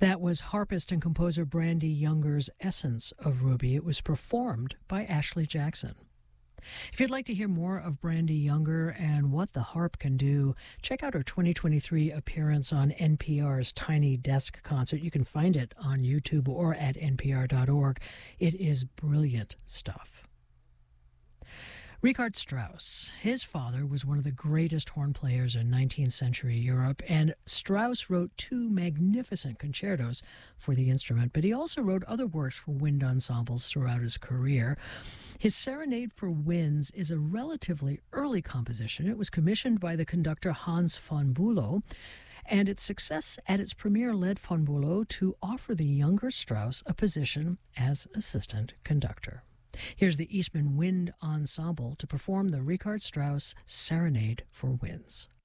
That was harpist and composer Brandy Younger's Essence of Ruby. It was performed by Ashley Jackson. If you'd like to hear more of Brandy Younger and what the harp can do, check out her 2023 appearance on NPR's Tiny Desk concert. You can find it on YouTube or at npr.org. It is brilliant stuff. Richard Strauss, his father was one of the greatest horn players in 19th century Europe, and Strauss wrote 2 magnificent concertos for the instrument, but he also wrote other works for wind ensembles throughout his career. His Serenade for Winds is a relatively early composition. It was commissioned by the conductor Hans von Bülow, and its success at its premiere led von Bülow to offer the younger Strauss a position as assistant conductor. Here's the Eastman Wind Ensemble to perform the Richard Strauss Serenade for Winds.